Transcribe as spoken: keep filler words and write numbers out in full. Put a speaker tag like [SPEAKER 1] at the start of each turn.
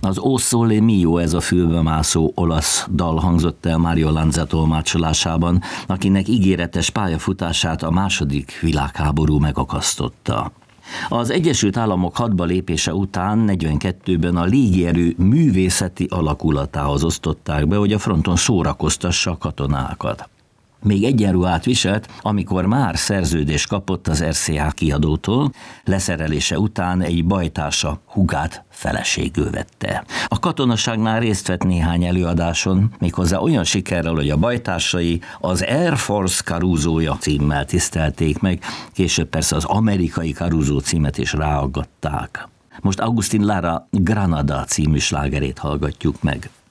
[SPEAKER 1] Az O Sole Mio, ez a fülbemászó olasz dal hangzott el Mario Lanza tolmácsolásában, akinek ígéretes pályafutását a második világháború megakasztotta. Az Egyesült Államok hadba lépése után negyvenkettőben a légierő művészeti alakulatához osztották be, hogy a fronton szórakoztassa a katonákat. Még egyenruhát viselt, amikor már szerződést kapott az er cé há kiadótól, leszerelése után egy bajtársa hugát feleségül vette. A katonaságnál részt vett néhány előadáson, méghozzá olyan sikerrel, hogy a bajtársai az Air Force Caruso-ja címmel tisztelték meg, később persze az amerikai Caruso címet is ráaggatták. Most Agustín Lara Granada című slágerét hallgatjuk meg.